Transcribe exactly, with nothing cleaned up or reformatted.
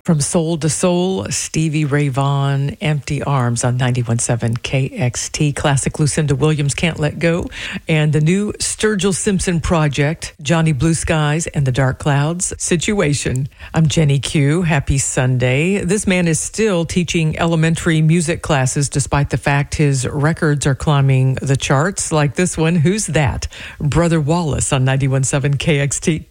From Soul to Soul, Stevie Ray Vaughan, Empty Arms on ninety-one point seven K X T. Classic Lucinda Williams, Can't Let Go. And the new Sturgill Simpson project, Johnny Blue Skies and the Dark Clouds, Situation. I'm Jenny Q. Happy Sunday. This man is still teaching elementary music classes despite the fact his records are climbing the charts, like this one. Who's that? Brother Wallace on ninety-one point seven K X T.